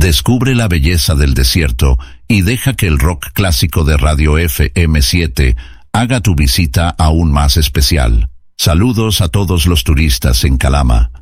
Descubre la belleza del desierto y deja que el rock clásico de Radio FM7 haga tu visita aún más especial. Saludos a todos los turistas en Calama.